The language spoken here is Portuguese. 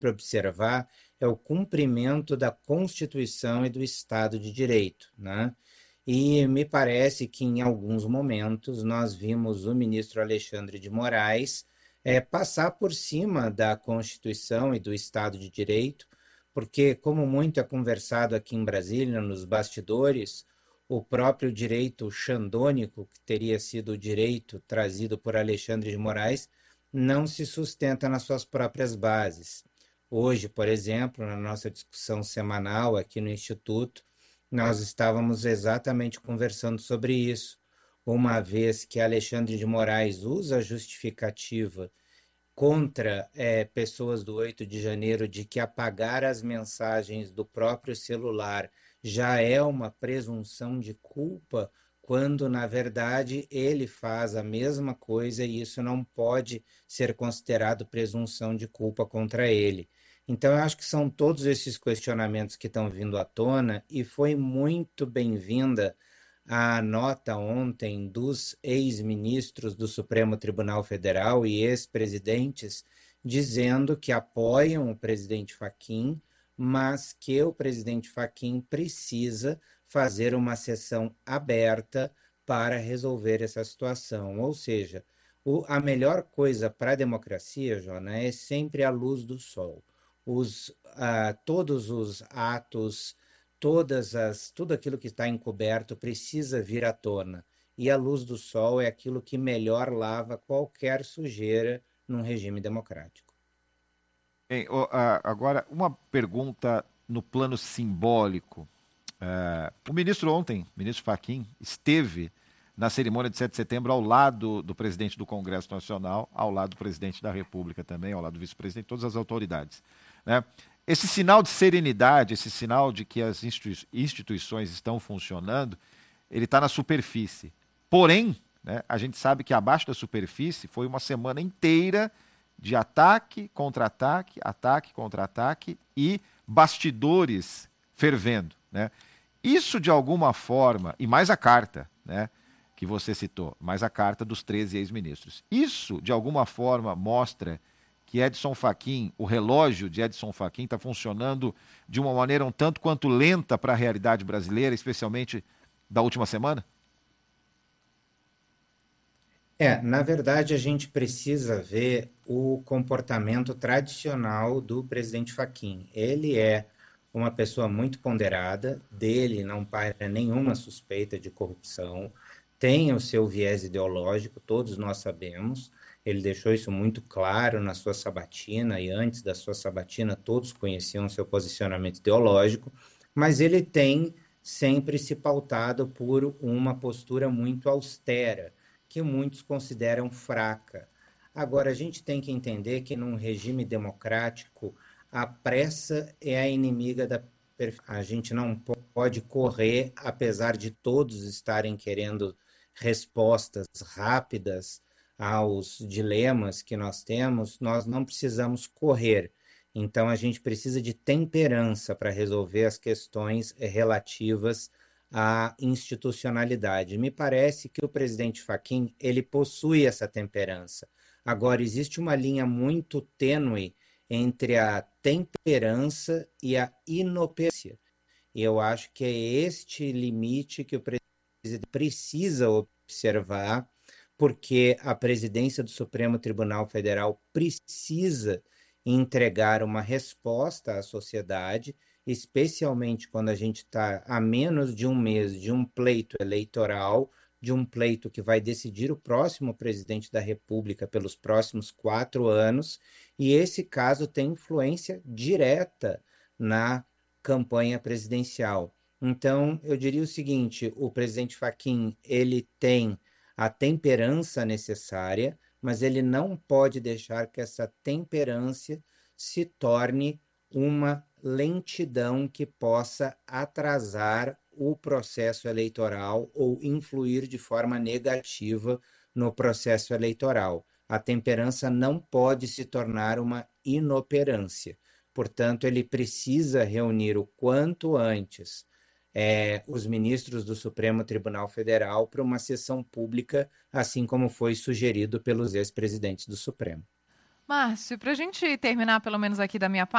observar é o cumprimento da Constituição e do Estado de Direito, né? E me parece que em alguns momentos nós vimos o ministro Alexandre de Moraes passar por cima da Constituição e do Estado de Direito, porque, como muito é conversado aqui em Brasília, nos bastidores, o próprio direito xandônico, que teria sido o direito trazido por Alexandre de Moraes, não se sustenta nas suas próprias bases. Hoje, por exemplo, na nossa discussão semanal aqui no Instituto, nós estávamos exatamente conversando sobre isso, uma vez que Alexandre de Moraes usa a justificativa contra pessoas do 8 de janeiro de que apagar as mensagens do próprio celular já é uma presunção de culpa, quando na verdade ele faz a mesma coisa e isso não pode ser considerado presunção de culpa contra ele. Então, eu acho que são todos esses questionamentos que estão vindo à tona e foi muito bem-vinda a nota ontem dos ex-ministros do Supremo Tribunal Federal e ex-presidentes dizendo que apoiam o presidente Fachin, mas que o presidente Fachin precisa fazer uma sessão aberta para resolver essa situação. Ou seja, a melhor coisa para a democracia, Jona, é sempre a luz do sol. Todos os atos, tudo aquilo que está encoberto precisa vir à tona. E a luz do sol é aquilo que melhor lava qualquer sujeira num regime democrático. Bem, agora, uma pergunta no plano simbólico. O ministro ontem, o ministro Fachin, esteve na cerimônia de 7 de setembro ao lado do presidente do Congresso Nacional, ao lado do presidente da República também, ao lado do vice-presidente, todas as autoridades, né? Esse sinal de serenidade, esse sinal de que as instituições estão funcionando, ele está na superfície. Porém, né, a gente sabe que abaixo da superfície foi uma semana inteira de ataque contra ataque e bastidores fervendo, né? Isso, de alguma forma, e mais a carta, né, que você citou, mais a carta dos 13 ex-ministros. Isso, de alguma forma, mostra que Edson Fachin, o relógio de Edson Fachin está funcionando de uma maneira um tanto quanto lenta para a realidade brasileira, especialmente da última semana? Na verdade, a gente precisa ver o comportamento tradicional do presidente Fachin. Ele é uma pessoa muito ponderada, dele não paira nenhuma suspeita de corrupção, tem o seu viés ideológico, todos nós sabemos, ele deixou isso muito claro na sua sabatina, e antes da sua sabatina todos conheciam seu posicionamento ideológico, mas ele tem sempre se pautado por uma postura muito austera, que muitos consideram fraca. Agora, a gente tem que entender que num regime democrático, a pressa é a inimiga da perfeição. A gente não pode correr, apesar de todos estarem querendo respostas rápidas aos dilemas que nós temos, nós não precisamos correr. Então, a gente precisa de temperança para resolver as questões relativas à institucionalidade. Me parece que o presidente Fachin ele possui essa temperança. Agora, existe uma linha muito tênue entre a temperança e a inoperância. E eu acho que é este limite que o presidente precisa observar, porque a presidência do Supremo Tribunal Federal precisa entregar uma resposta à sociedade, especialmente quando a gente está a menos de um mês de um pleito eleitoral, de um pleito que vai decidir o próximo presidente da República pelos próximos 4 anos, e esse caso tem influência direta na campanha presidencial. Então, eu diria o seguinte: o presidente Fachin ele tem a temperança necessária, mas ele não pode deixar que essa temperança se torne uma lentidão que possa atrasar o processo eleitoral ou influir de forma negativa no processo eleitoral. A temperança não pode se tornar uma inoperância. Portanto, ele precisa reunir o quanto antes os ministros do Supremo Tribunal Federal para uma sessão pública, assim como foi sugerido pelos ex-presidentes do Supremo. Márcio, para a gente terminar, pelo menos aqui da minha parte,